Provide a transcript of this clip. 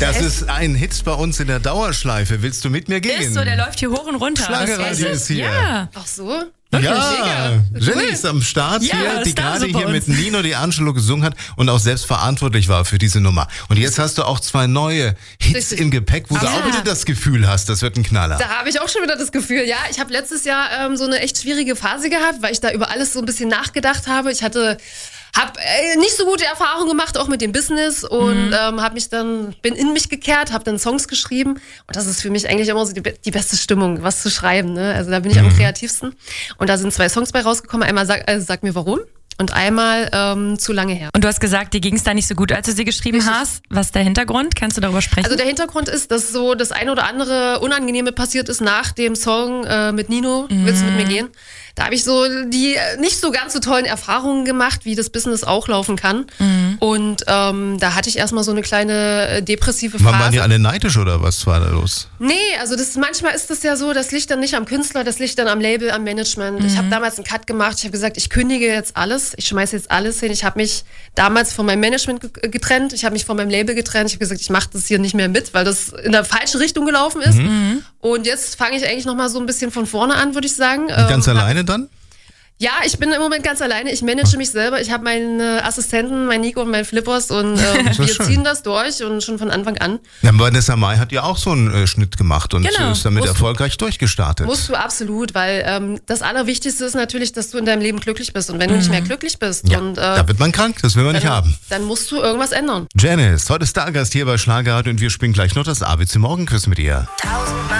Das ist ein Hit bei uns in der Dauerschleife. Willst du mit mir gehen? Ist so, der läuft hier hoch und runter. Schlagerradio ist hier. Ja. Ach so? Ja, Jenny ist am Start Ja, hier, die ist da gerade so bei hier uns. mit Nino D'Angelo gesungen hat und auch selbst verantwortlich war für diese Nummer. Und jetzt hast du auch 2 neue Hits Richtig. im Gepäck, wo du auch wieder das Gefühl hast, das wird ein Knaller. Da habe ich auch schon wieder das Gefühl, ja. Ich habe letztes Jahr so eine echt schwierige Phase gehabt, weil ich da über alles so ein bisschen nachgedacht habe. Ich habe nicht so gute Erfahrungen gemacht, auch mit dem Business und bin in mich gekehrt, habe dann Songs geschrieben und das ist für mich eigentlich immer so die beste Stimmung, was zu schreiben. Ne? Also da bin ich am kreativsten und da sind 2 Songs bei rausgekommen. Einmal Sag mir warum und einmal Zu lange her. Und du hast gesagt, dir ging es da nicht so gut, als du sie geschrieben Richtig. hast. Was ist der Hintergrund? Kannst du darüber sprechen? Also der Hintergrund ist, dass so das eine oder andere Unangenehme passiert ist nach dem Song mit Nino, Willst du mit mir gehen? Da habe ich so die nicht so ganz so tollen Erfahrungen gemacht, wie das Business auch laufen kann. Und da hatte ich erstmal so eine kleine depressive Phase. Waren die alle neidisch oder was war da los? Nee, also manchmal ist das ja so, das liegt dann nicht am Künstler, das liegt dann am Label, am Management. Ich habe damals einen Cut gemacht, ich habe gesagt, ich kündige jetzt alles, ich schmeiße jetzt alles hin. Ich habe mich damals von meinem Management getrennt, ich habe mich von meinem Label getrennt, ich habe gesagt, ich mache das hier nicht mehr mit, weil das in der falschen Richtung gelaufen ist. Und jetzt fange ich eigentlich nochmal so ein bisschen von vorne an, würde ich sagen. Ganz alleine dann? Ja, ich bin im Moment ganz alleine. Ich manage mich selber. Ich habe meinen Assistenten, mein Nico und mein Flippers und wir schön. ziehen das durch und schon von Anfang an. Ja, Vanessa Mai hat ja auch so einen Schnitt gemacht und Genau. ist damit Musst du. erfolgreich durchgestartet. Musst du absolut, weil das Allerwichtigste ist natürlich, dass du in deinem Leben glücklich bist. Und wenn du nicht mehr glücklich bist, Ja, und, da wird man krank, das will man nicht haben. dann musst du irgendwas ändern. Janice, heute Stargast hier bei Schlagerradio und wir spielen gleich noch das ABC Morgenquiz mit ihr. 1000 Mal